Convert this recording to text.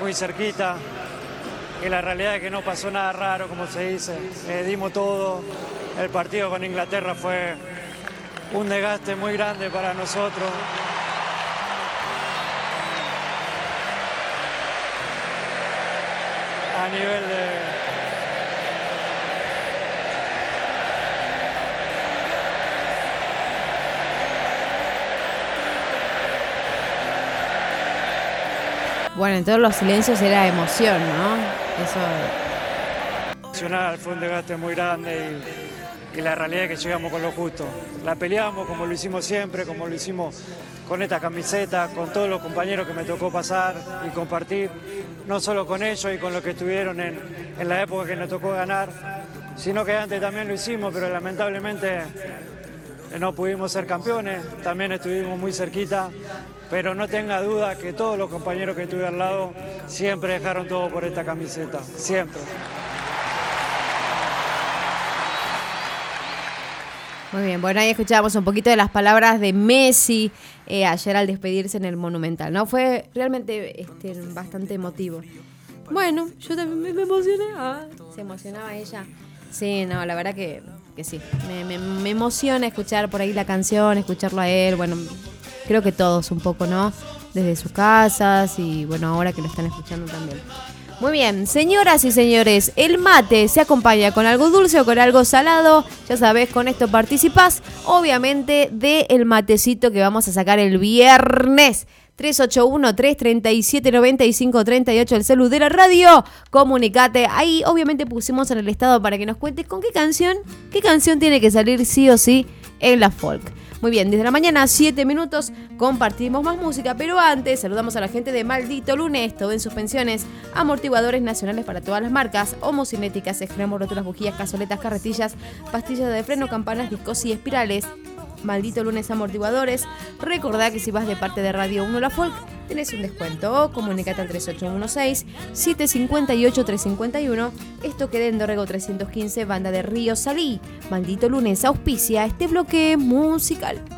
muy cerquita y la realidad es que no pasó nada raro, como se dice. Dimos todo. El partido con Inglaterra fue un desgaste muy grande para nosotros. A nivel de... Bueno, en todos los silencios era emoción, ¿no? Eso... Emocional, fue un desgaste muy grande y la realidad es que llegamos con lo justo. La peleamos como lo hicimos siempre, como lo hicimos con esta camiseta, con todos los compañeros que me tocó pasar y compartir, no solo con ellos y con los que estuvieron en la época que nos tocó ganar, sino que antes también lo hicimos, pero lamentablemente no pudimos ser campeones, también estuvimos muy cerquita, pero no tenga duda que todos los compañeros que estuve al lado siempre dejaron todo por esta camiseta, siempre. Muy bien, bueno, ahí escuchábamos un poquito de las palabras de Messi ayer al despedirse en el Monumental, ¿no? Fue realmente bastante emotivo. Bueno, yo también me emocioné. Se emocionaba ella. Sí, no, la verdad que sí. Me emociona escuchar por ahí la canción, escucharlo a él. Bueno, creo que todos un poco, ¿no? Desde sus casas y bueno, ahora que lo están escuchando también. Muy bien, señoras y señores, el mate se acompaña con algo dulce o con algo salado. Ya sabés, con esto participás, obviamente, del matecito que vamos a sacar el viernes. 381-337-9538, el celu de la radio. Comunicate. Ahí, obviamente, pusimos en el estado para que nos cuentes con qué canción tiene que salir sí o sí en la folk. Muy bien, desde la mañana, 7 minutos, compartimos más música, pero antes saludamos a la gente de Maldito Lunes, todo en suspensiones, amortiguadores nacionales para todas las marcas, homocinéticas, extremos, rótulas, bujías, cazoletas, carretillas, pastillas de freno, campanas, discos y espirales. Maldito Lunes Amortiguadores. Recordá que si vas de parte de Radio 1 La Folk, tenés un descuento. Comunicate al 3816-758-351. Esto queda en Dorrego 315, Banda de Río Salí. Maldito Lunes auspicia este bloque musical.